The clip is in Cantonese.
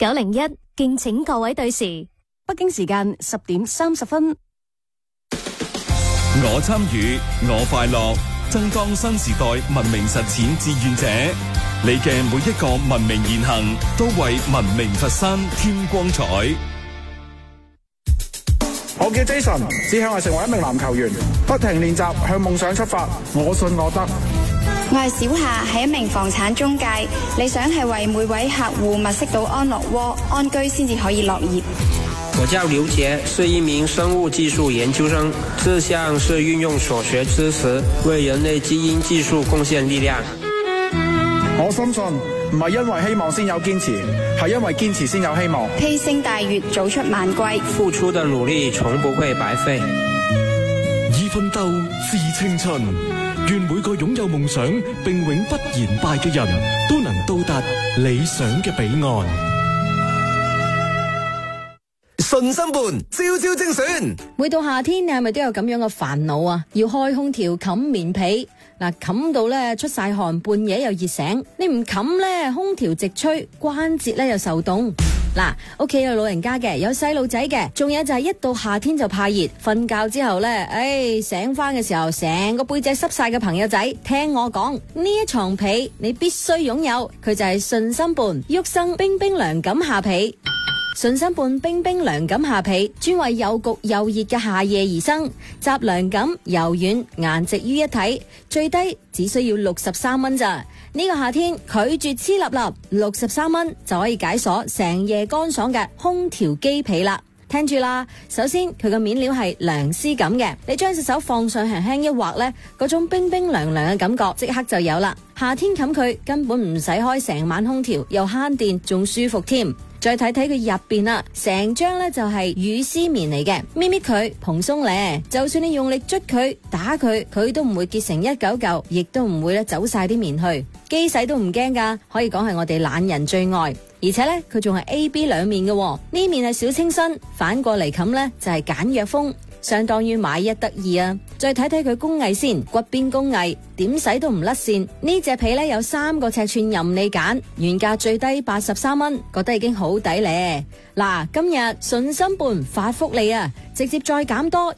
901，敬請各位對時。 北京時間10點30分。 我參與，我快樂，爭當新時代文明實踐志願者。你嘅每一個文明言行，都為文明佛山添光彩。 我叫 Jason， 只向係成為一名籃球員，不停練習，向夢想出發。我信我得。 我係小夏，係一名房產中介，理想係為每位客戶物色到安樂窩，安居先至可以樂業。 我叫劉杰，是一名生物技術研究生，志向是運用所學知識，為人類基因技術貢獻力量。 我深信，唔係因為希望先有堅持，係因為堅持先有希望。 披星戴月，早出晚歸， 付出的努力從不會白費。 以奮鬥致青春，願每個擁有夢想並永不言敗嘅人都能到達理想嘅彼岸。 順心伴，朝朝精選。 每到夏天，你係咪都有咁樣嘅煩惱啊？要開空調冚棉被，冚到咧出晒汗，半夜又熱醒。你唔冚咧，空調直吹，關節咧又受凍。屋企有老人家嘅，有細路仔嘅，仲有就係一到夏天就怕熱，瞓覺之後咧，醒翻嘅時候，成個背脊濕晒嘅朋友仔，聽我講，呢一床被你必須擁有，佢就係順心伴旭生冰冰涼感夏被。順心伴冰冰涼感夏被，專為又焗又熱嘅夏夜而生，集涼感、柔軟、顏值於一體，最低只需要63蚊咋。呢個夏天拒絕黐立立，63蚊就可以解鎖成夜乾爽嘅空調機被啦。聽住啦，首先佢個面料係涼絲感嘅，你將隻手放上輕輕一劃呢，嗰種冰冰涼涼嘅感覺即刻就有啦。夏天冚佢根本唔使開成晚空調，又慳電仲舒服添。再睇睇佢入邊啦，成張呢就係乳絲棉嚟嘅，搣搣佢蓬鬆咧，就算你用力捽佢打佢，佢都唔會結成一嚿嚿，亦都唔會咧走晒啲棉去。機洗都唔驚噶，可以講係我哋懶人最愛。而且呢，佢仲係 A、B 兩面嘅，呢面係小清新，反過嚟冚呢就係簡約風，相當於買一得二啊！再睇睇佢工藝先，骨邊工藝，點洗都唔甩線。呢隻被呢有3個尺寸任你揀，原價最低83蚊，覺得已經好抵咧。今日順心伴發福利啊，直接再減多